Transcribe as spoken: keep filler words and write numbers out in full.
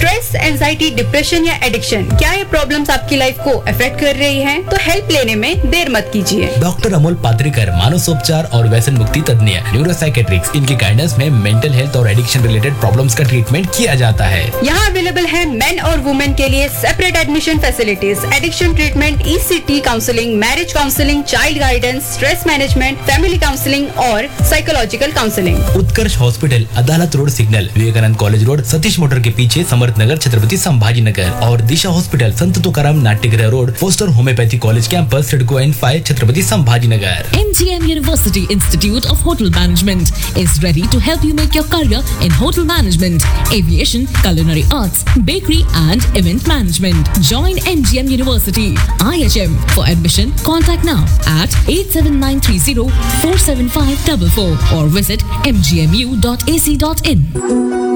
Stress, anxiety, depression या addiction, क्या ये प्रॉब्लम्स आपकी लाइफ को अफेक्ट कर रही हैं? तो हेल्प लेने में देर मत कीजिए। डॉक्टर अमोल पात्रिकर, मानसोपचार और व्यसन मुक्ति तज्ञ, न्यूरोसाइकेट्रिक्स, इनकी गाइडेंस में मेंटल हेल्थ और एडिक्शन रिलेटेड प्रॉब्लम्स का ट्रीटमेंट किया जाता है। यहाँ अवेलेबल है मेन और वुमेन के लिए separate admission facilities, addiction treatment, ECT counselling, marriage counselling, child guidance, stress management, family counselling और साइकोलॉजिकल काउंसलिंग। उत्कर्ष हॉस्पिटल, अदालत road signal, Vivekananda college road, Satish motor के पीछे, समर्थ नगर, छत्रपति संभाजी नगर। और दिशा हॉस्पिटल, संत तुकाराम नाट्यगृह road, poster homeopathy college campus, CIDCO and five, Chhatrapati Sambhaji Nagar. M G M University Institute of Hotel Management is ready to help you make your career in hotel management, aviation, culinary arts, bakery and event management. Join M G M University, I H M. For admission, contact now at eight seven nine three zero four seven five four four or visit m g m u dot a c dot in.